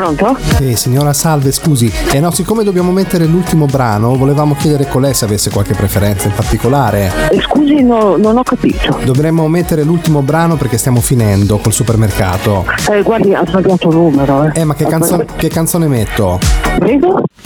Pronto? Signora, salve, scusi. No, siccome dobbiamo mettere l'ultimo brano, volevamo chiedere con lei se avesse qualche preferenza in particolare. Scusi, non ho capito. Dovremmo mettere l'ultimo brano perché stiamo finendo col supermercato. Guardi, ha sbagliato numero. Ma che canzone metto? Prego?